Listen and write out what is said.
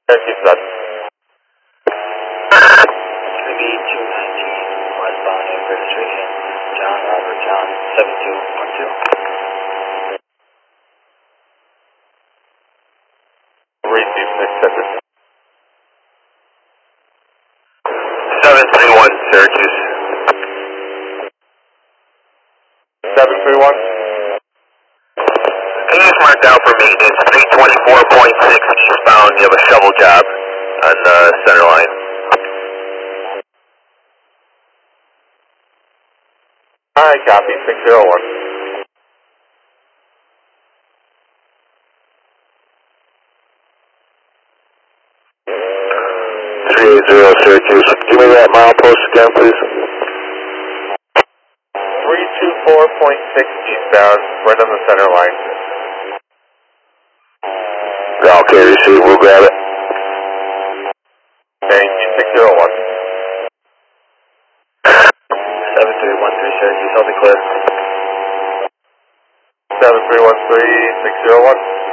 Syracuse South. 3B219 westbound in registration. John Robert John 7212. 326 Center. 731 Syracuse. 731. Can you just mark down for maintenance 324.6 eastbound? You have a shovel job on the center line. Alright, copy. 601. Syracuse. Give me that milepost again, please. 324.6 eastbound, right on the center line. Okay, receive. We'll grab it. Thank you. 601. 7313 Syracuse, I'll be clear. 7313 601.